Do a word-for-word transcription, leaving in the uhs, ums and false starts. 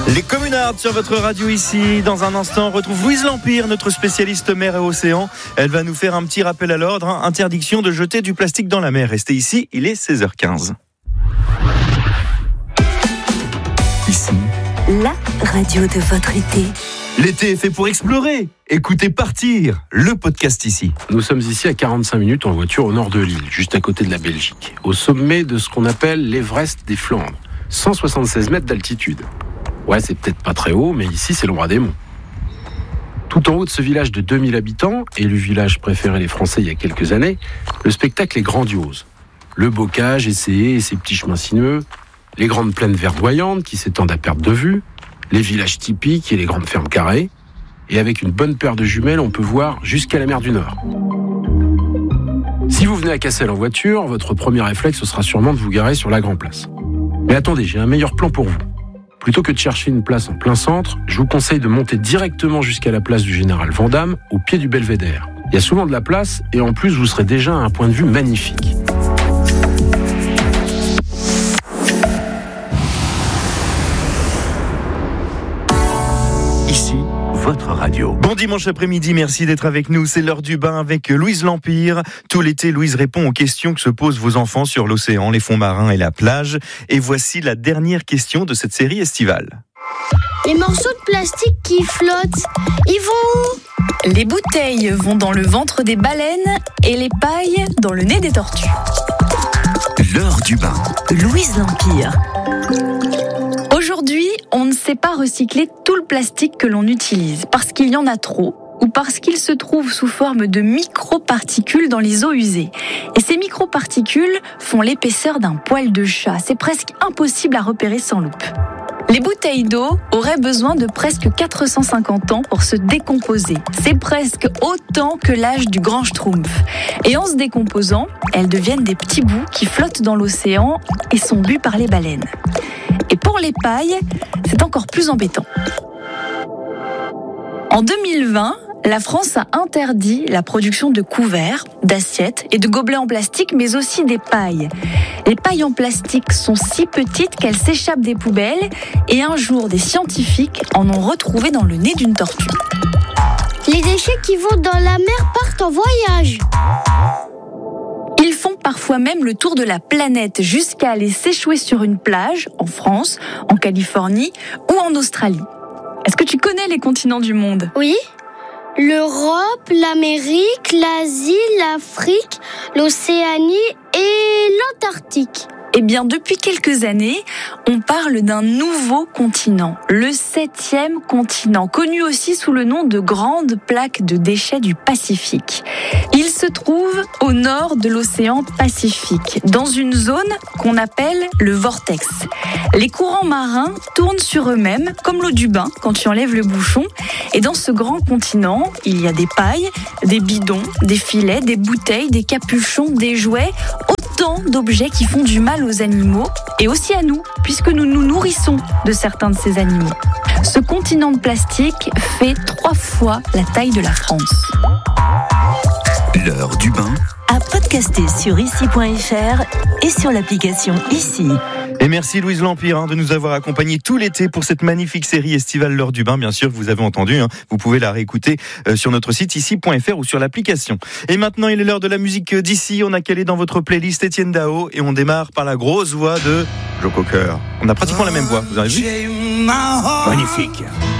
Les communards sur votre radio ici. Dans un instant, on retrouve Louise Lampire, notre spécialiste mer et océan. Elle va nous faire un petit rappel à l'ordre. Hein. Interdiction de jeter du plastique dans la mer. Restez ici, il est seize heures quinze. Ici, la radio de votre été. L'été est fait pour explorer. Écoutez Partir, le podcast ici. Nous sommes ici à quarante-cinq minutes en voiture au nord de l'île, juste à côté de la Belgique, au sommet de ce qu'on appelle l'Everest des Flandres, cent soixante-seize mètres d'altitude. Ouais, c'est peut-être pas très haut, mais ici c'est le roi des monts. Tout en haut de ce village de deux mille habitants, élu village préféré des Français il y a quelques années, le spectacle est grandiose. Le bocage essayé et ses petits chemins sinueux, les grandes plaines verdoyantes qui s'étendent à perte de vue, les villages typiques et les grandes fermes carrées. Et avec une bonne paire de jumelles, on peut voir jusqu'à la mer du Nord. Si vous venez à Cassel en voiture, votre premier réflexe ce sera sûrement de vous garer sur la Grand Place. Mais attendez, j'ai un meilleur plan pour vous. Plutôt que de chercher une place en plein centre, je vous conseille de monter directement jusqu'à la place du Général Vandamme, au pied du Belvédère. Il y a souvent de la place et en plus vous serez déjà à un point de vue magnifique. Ici, votre radio. Bon dimanche après-midi, merci d'être avec nous. C'est l'heure du bain avec Louise Lampire. Tout l'été, Louise répond aux questions que se posent vos enfants sur l'océan, les fonds marins et la plage. Et voici la dernière question de cette série estivale. Les morceaux de plastique qui flottent, ils vont où ? Les bouteilles vont dans le ventre des baleines et les pailles dans le nez des tortues. L'heure du bain. Louise Lampire. Aujourd'hui, on ne sait pas recycler tout le plastique que l'on utilise parce qu'il y en a trop ou parce qu'il se trouve sous forme de microparticules dans les eaux usées. Et ces microparticules font l'épaisseur d'un poil de chat. C'est presque impossible à repérer sans loupe. Les bouteilles d'eau auraient besoin de presque quatre cent cinquante ans pour se décomposer. C'est presque autant que l'âge du grand Schtroumpf. Et en se décomposant, elles deviennent des petits bouts qui flottent dans l'océan et sont bu par les baleines. Et pour les pailles, c'est encore plus embêtant. En deux mille vingt, la France a interdit la production de couverts, d'assiettes et de gobelets en plastique, mais aussi des pailles. Les pailles en plastique sont si petites qu'elles s'échappent des poubelles et un jour, des scientifiques en ont retrouvé dans le nez d'une tortue. Les déchets qui vont dans la mer partent en voyage. Ils font parfois même le tour de la planète jusqu'à aller s'échouer sur une plage, en France, en Californie ou en Australie. Est-ce que tu connais les continents du monde ? Oui. L'Europe, l'Amérique, l'Asie, l'Afrique, l'Océanie et l'Antarctique. Eh bien, depuis quelques années, on parle d'un nouveau continent, le septième continent, connu aussi sous le nom de Grande Plaque de déchets du Pacifique. Il se trouve au nord de l'océan Pacifique, dans une zone qu'on appelle le vortex. Les courants marins tournent sur eux-mêmes, comme l'eau du bain quand tu enlèves le bouchon. Et dans ce grand continent, il y a des pailles, des bidons, des filets, des bouteilles, des capuchons, des jouets, autant d'objets qui font du mal aux animaux et aussi à nous, puisque nous nous nourrissons de certains de ces animaux. Ce continent de plastique fait trois fois la taille de la France. L'heure du bain. À podcaster sur ici point f r et sur l'application Ici. Et merci Louise Lampire hein, de nous avoir accompagnés tout l'été pour cette magnifique série estivale L'heure du bain. Bien sûr, vous avez entendu, hein, vous pouvez la réécouter euh, sur notre site ici point f r ou sur l'application. Et maintenant, il est l'heure de la musique d'ici. On a calé dans votre playlist Étienne Dao et on démarre par la grosse voix de Joe Cocker. On a pratiquement la même voix, vous avez vu ? Magnifique.